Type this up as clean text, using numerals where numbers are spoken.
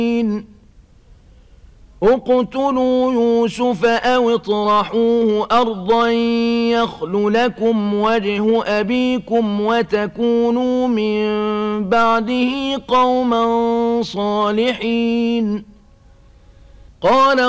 اقتلوا يوسف أو اطرحوه أرضا يخل لكم وجه أبيكم وتكونوا من بعده قوما صالحين. قال